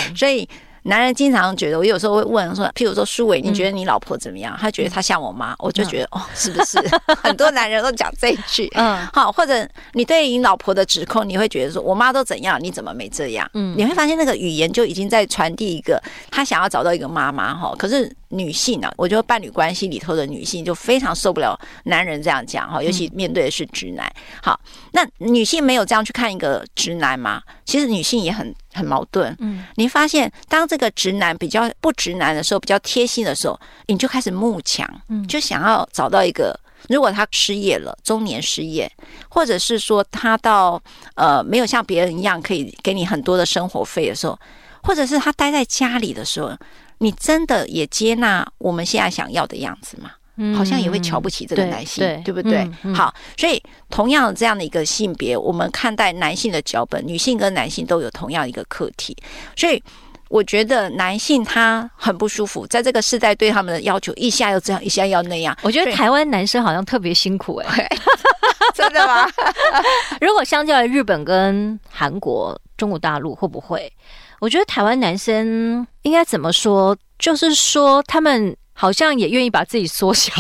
所以男人经常觉得，我有时候会问说，譬如说舒伟，你觉得你老婆怎么样？他觉得她像我妈，我就觉得哦，是不是？很多男人都讲这一句，好，或者你对你老婆的指控，你会觉得说，我妈都怎样，你怎么没这样？你会发现那个语言就已经在传递一个他想要找到一个妈妈哈，可是女性啊，我觉得伴侣关系里头的女性就非常受不了男人这样讲哈，尤其面对的是直男。好，那女性没有这样去看一个直男吗？其实女性也很矛盾。你发现当这个直男比较不直男的时候，比较贴心的时候，你就开始慕强，就想要找到一个。如果他失业了，中年失业，或者是说他到没有像别人一样可以给你很多的生活费的时候，或者是他待在家里的时候，你真的也接纳我们现在想要的样子吗？好像也会瞧不起这个男性，对不对？好，所以同样这样的一个性别，我们看待男性的脚本，女性跟男性都有同样一个课题，所以我觉得男性他很不舒服，在这个世代对他们的要求一下要这样，一下要那样。 我觉得台湾男生好像特别辛苦真的吗？ 如果相较于日本跟韩国、中国大陆，会不会？我觉得台湾男生应该怎么说？就是说他们好像也愿意把自己缩小。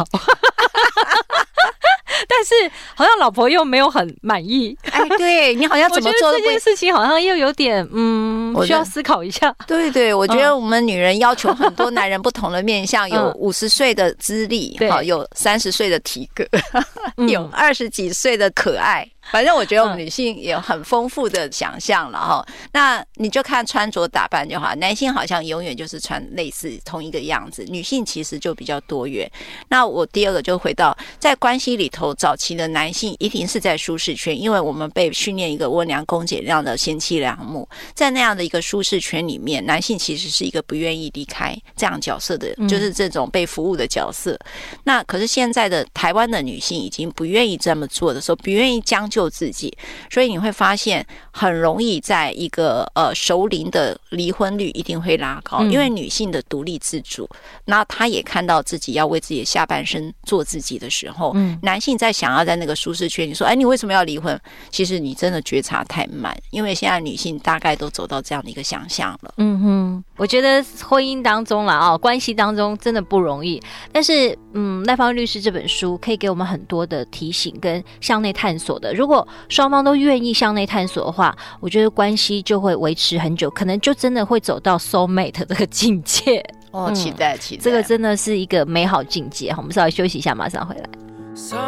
但是好像老婆又没有很满意， 对你好像怎么做都不，我觉得这件事情好像又有点需要思考一下。 对，我觉得我们女人要求很多男人不同的面向，有50岁的资历，有30岁的体格，有20几岁的可爱。反正我觉得我们女性也有很丰富的想象了哈。那你就看穿着打扮就好，男性好像永远就是穿类似同一个样子，女性其实就比较多元。那我第二个就回到在关系里头，早期的男性一定是在舒适圈，因为我们被训练一个温良恭俭让的贤妻良母，在那样的一个舒适圈里面，男性其实是一个不愿意离开这样角色的，就是这种被服务的角色。那可是现在的台湾的女性已经不愿意这么做的时候，不愿意将就自己，所以你会发现很容易在一个熟龄的离婚率一定会拉高，因为女性的独立自主，那她也看到自己要为自己的下半生做自己的时候，男性在想要在那个舒适圈，你说你为什么要离婚？其实你真的觉察太慢，因为现在女性大概都走到这样的一个想象了。 我觉得婚姻当中啦，关系当中真的不容易，但是赖芳玉律师这本书可以给我们很多的提醒跟向内探索的。如果双方都愿意向内探索的话，我觉得关系就会维持很久，可能就真的会走到 soul mate 这个境界。 期待， 这个真的是一个美好境界。我们稍微休息一下，马上回来。